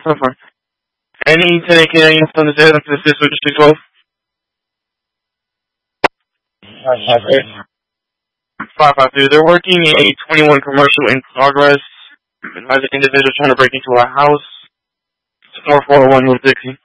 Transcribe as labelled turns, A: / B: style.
A: So far. Any 10 units on the dead after this switch to 12? 552. They're working a 21 commercial in progress. As an individual trying to break into a house. 4401 Route 60.